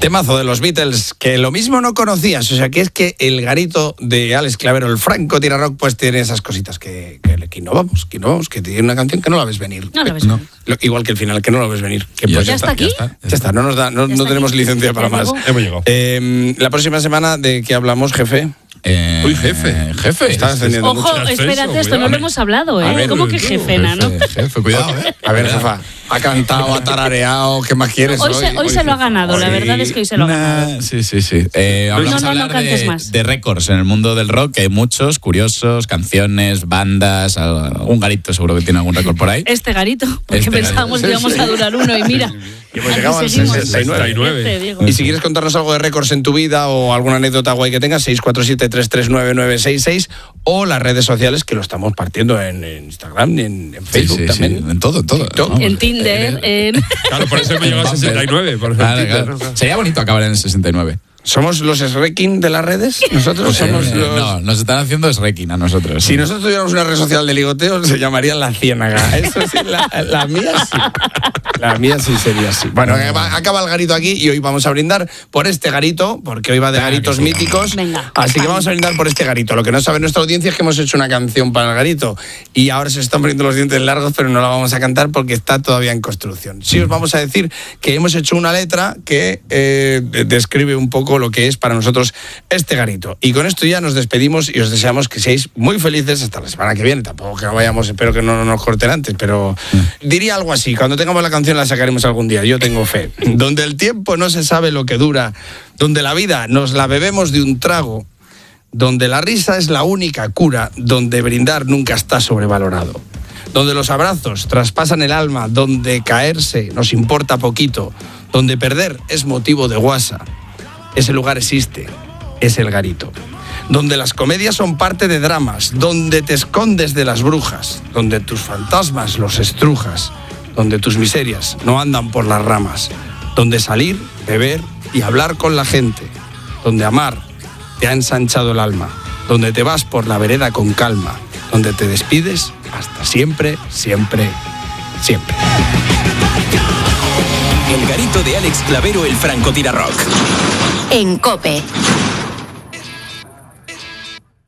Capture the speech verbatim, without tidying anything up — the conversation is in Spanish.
Temazo de los Beatles, que lo mismo no conocías, o sea, que es que el garito de Alex Clavero, el Franco Tirarock, pues tiene esas cositas que, que, que innovamos, que innovamos, que tiene una canción que no la ves venir. No la ves no. venir. Lo, igual que el final, que no la ves venir. Que ¿Ya, pues, ya está aquí? Ya está, ya está. no nos da, no, no tenemos aquí. licencia para más. Hemos llegado. Eh, la próxima semana, ¿de qué hablamos, jefe? Eh, Uy, jefe. Jefe. Está encendiendo Ojo, mucho. espérate, esto no lo hemos hablado, ¿eh? A ver, ¿Cómo que jefe, Nano? Jefe, jefe, cuidado, ¿eh? A ver, jefa, ha cantado, ha tarareado, ¿qué más quieres hoy? Hoy se, hoy se lo ha ganado, la verdad es que hoy se lo ha ganado. Nah, sí, sí, sí. Eh, No, vamos no, a no hablar cantes de, más. de récords en el mundo del rock, que hay muchos, curiosos, canciones, bandas, algún garito seguro que tiene algún récord por ahí. Este garito, porque Este pensábamos garito. que íbamos a durar uno y mira. Y hemos aquí llegado al seguimos. sesenta y nueve. Este, Diego. Y si quieres contarnos algo de récords en tu vida o alguna anécdota guay que tengas, seis cuatro siete, tres tres nueve, nueve seis seis o las redes sociales, que lo estamos partiendo en, en Instagram, en, en Facebook Sí, sí, también. sí, en todo, en todo. TikTok. Vamos. En Tinder, en... Claro, por eso me llegó a sesenta y nueve. Por Claro, ejemplo. claro. Sería bonito acabar en el sesenta y nueve. ¿Somos los Srekin de las redes? Nosotros somos Eh, los... No, nos están haciendo sreking a nosotros. Si nosotros tuviéramos una red social de ligoteo, se llamaría La Ciénaga. Eso sí, la, la mía sí. La mía sí sería así. Bueno, eh, va- acaba el garito aquí y hoy vamos a brindar por este garito, porque hoy va de garitos míticos. Venga. Así que vamos a brindar por este garito. Lo que no sabe nuestra audiencia es que hemos hecho una canción para el garito y ahora se están poniendo los dientes largos, pero no la vamos a cantar porque está todavía en construcción. Sí os vamos a decir que hemos hecho una letra que eh, describe un poco lo que es para nosotros este garito. Y con esto ya nos despedimos y os deseamos que seáis muy felices hasta la semana que viene. Tampoco que no vayamos, espero que no nos corten antes, pero diría algo así. Cuando tengamos la canción la sacaremos algún día. Yo tengo fe. Donde el tiempo no se sabe lo que dura, donde la vida nos la bebemos de un trago, donde la risa es la única cura, donde brindar nunca está sobrevalorado, donde los abrazos traspasan el alma, donde caerse nos importa poquito, donde perder es motivo de guasa. Ese lugar existe, es el garito. Donde las comedias son parte de dramas, donde te escondes de las brujas, donde tus fantasmas los estrujas, donde tus miserias no andan por las ramas, donde salir, beber y hablar con la gente, donde amar te ha ensanchado el alma, donde te vas por la vereda con calma, donde te despides hasta siempre, siempre, siempre. El garito de Alex Clavero, el Franco Tirarock. En COPE.